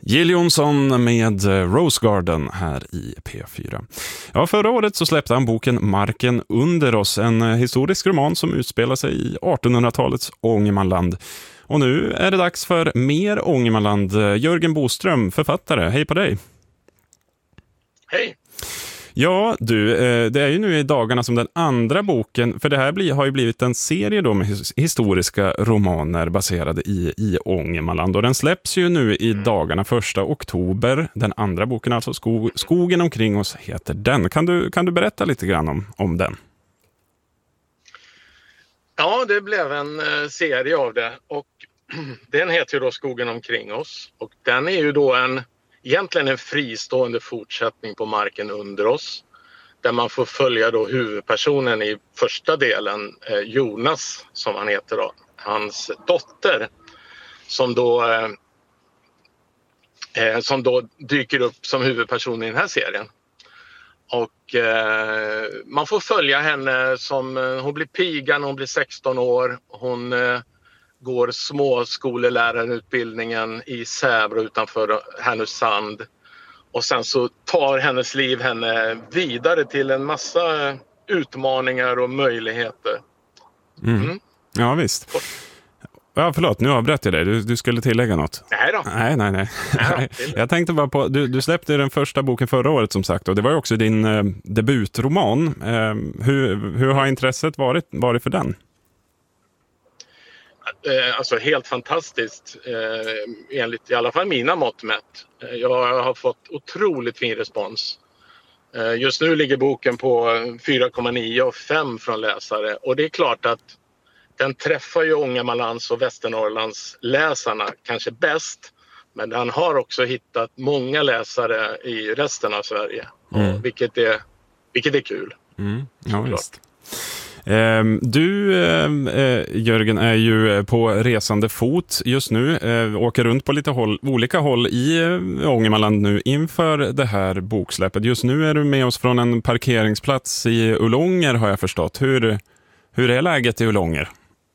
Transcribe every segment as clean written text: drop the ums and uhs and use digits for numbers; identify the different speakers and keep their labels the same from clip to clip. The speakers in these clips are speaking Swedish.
Speaker 1: Jill Johnson med Rose Garden här i P4. Ja, förra året så släppte han boken Marken under oss, en historisk roman som utspelar sig i 1800-talets Ångermanland. Och nu är det dags för mer Ångermanland. Jörgen Boström, författare, hej på dig!
Speaker 2: Hej!
Speaker 1: Ja, du, det är ju nu i dagarna som den andra boken, för det här har ju blivit en serie då med historiska romaner baserade i Ångermanland. Och den släpps ju nu i dagarna 1 oktober. Den andra boken, alltså Skogen omkring oss, heter den. Kan du berätta lite grann om den?
Speaker 2: Ja, det blev en serie av det och den heter ju då Skogen omkring oss. Och den är ju då egentligen en fristående fortsättning på Marken under oss. Där man får följa då huvudpersonen i första delen, Jonas som han heter då. Hans dotter som då dyker upp som huvudperson i den här serien. Och man får följa henne som hon blir piga när hon blir 16 år. Hon går småskolelärarutbildningen i Sävre utanför Härnösand. Och sen så tar hennes liv henne vidare till en massa utmaningar och möjligheter.
Speaker 1: Mm. Ja, visst. Ja, förlåt, nu avbröt jag dig. Du skulle tillägga något.
Speaker 2: Nej då.
Speaker 1: Nej. Jag tänkte bara på, du släppte den första boken förra året som sagt, och det var ju också din debutroman. Hur har intresset varit för den?
Speaker 2: Alltså helt fantastiskt, enligt i alla fall mina mått mätt. Jag har fått otroligt fin respons. Just nu ligger boken på 4,9 och 5 från läsare. Och det är klart att den träffar ju Ångermanlands och Västernorrlands läsarna kanske bäst. Men den har också hittat många läsare i resten av Sverige. Vilket är kul.
Speaker 1: Ja, visst. Du, Jörgen, är ju på resande fot just nu, åker runt på lite olika håll i Ångermanland nu inför det här boksläppet. Just nu är du med oss från en parkeringsplats i Ullånger, har jag förstått. Hur är läget i Ullånger?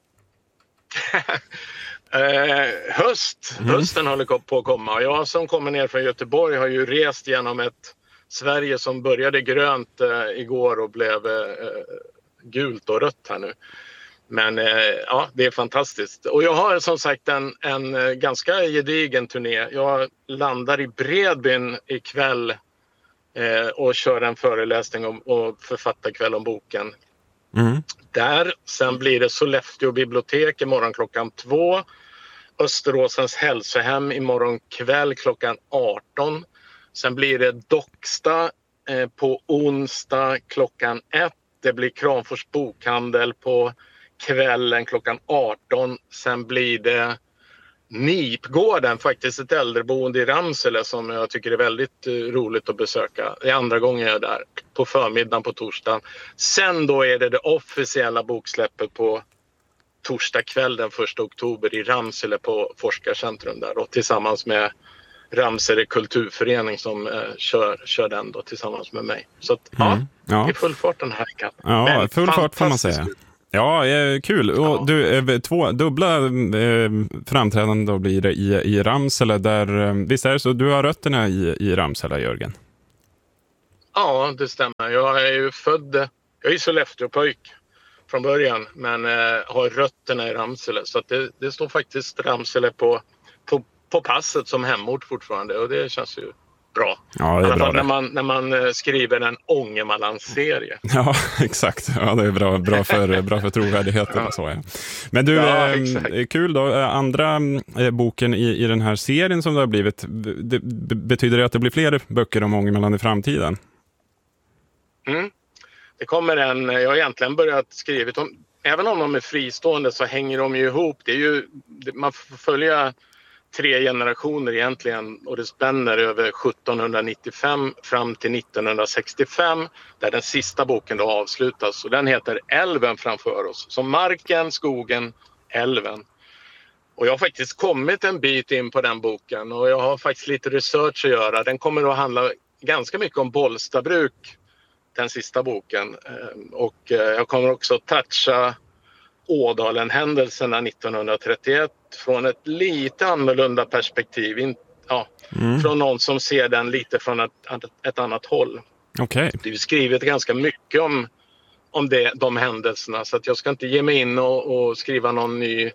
Speaker 2: Hösten håller på att komma. Jag som kommer ner från Göteborg har ju rest genom ett Sverige som började grönt igår och blev gult och rött här nu. Men ja, det är fantastiskt. Och jag har som sagt en ganska gedigen turné. Jag landar i Bredbyn ikväll och kör en föreläsning och författarkväll om boken. Där, sen blir det Sollefteå bibliotek imorgon klockan 2. Österåsens hälsohem imorgon kväll klockan 18. Sen blir det Docksta på onsdag klockan 1. Det blir Kramfors bokhandel på kvällen klockan 18. Sen blir det Nipgården, faktiskt ett äldreboende i Ramsele som jag tycker är väldigt roligt att besöka. Det är andra gången jag är där, på förmiddagen på torsdagen. Sen då är det officiella boksläppet på torsdag kväll den 1 oktober i Ramsele på Forskarcentrum där då, tillsammans med Ramsele kulturförening som kör den då tillsammans med mig. Så att, det är full fart den här veckan.
Speaker 1: Ja, full fart får man säga. Ja, kul. Och du, 2 dubbla framträdanden då blir det i Ramsele där, visst är det så, du har rötterna i Ramsele, Jörgen? Ja,
Speaker 2: det stämmer. Jag är ju jag är Sollefteåpojk från början, men har rötterna i Ramsele. Så att det står faktiskt Ramsele på passet som hemort fortfarande, och det känns ju bra.
Speaker 1: Ja, det är bra
Speaker 2: när man skriver en Ångermanlandsserie.
Speaker 1: Ja, exakt. Ja, det är bra för trovärdigheten och så. Ja. Men du, kul då. Andra boken i den här serien som det har blivit, betyder det att det blir fler böcker om Ångermanland i framtiden?
Speaker 2: Det kommer jag har egentligen börjat skriva om, även om de är fristående så hänger de ju ihop. Det är ju, man får följa 3 generationer egentligen, och det spänner över 1795 fram till 1965 där den sista boken då avslutas, och den heter Älven framför oss. Så Marken, skogen, älven. Och jag har faktiskt kommit en bit in på den boken och jag har faktiskt lite research att göra. Den kommer att handla ganska mycket om Bollstabruk, den sista boken, och jag kommer också att toucha Ådalen-händelserna 1931 från ett lite annorlunda perspektiv. från någon som ser den lite från ett annat håll.
Speaker 1: Okej.
Speaker 2: Det är skrivit ganska mycket om de händelserna, så att jag ska inte ge mig in och skriva någon ny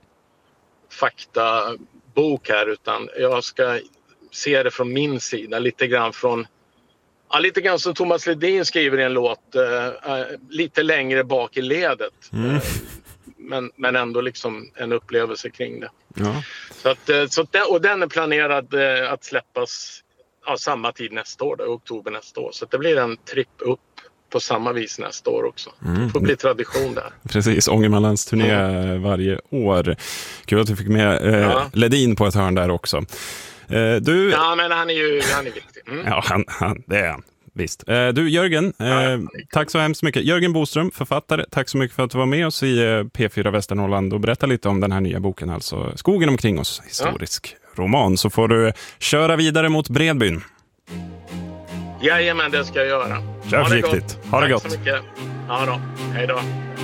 Speaker 2: faktabok här, utan jag ska se det från min sida, lite grann som Thomas Ledin skriver i en låt, lite längre bak i ledet. Men ändå liksom en upplevelse kring det. Ja. Och den är planerad att släppas samma tid nästa år, oktober nästa år. Så det blir en tripp upp på samma vis nästa år också. Det får bli tradition där.
Speaker 1: Precis, Ångermanlands turné varje år. Kul att du fick med Ledin på ett hörn där också.
Speaker 2: Ja, men han är viktig.
Speaker 1: Ja, det är han. Visst. Du Jörgen, tack så hemskt mycket. Jörgen Boström, författare, tack så mycket för att du var med oss i P4 Västernorrland och berätta lite om den här nya boken, alltså Skogen omkring oss, historisk roman. Så får du köra vidare mot Bredbyn.
Speaker 2: Jajamän, det ska jag göra.
Speaker 1: Kör försiktigt. Ha det gott.
Speaker 2: Tack så mycket. Ja då, hej då.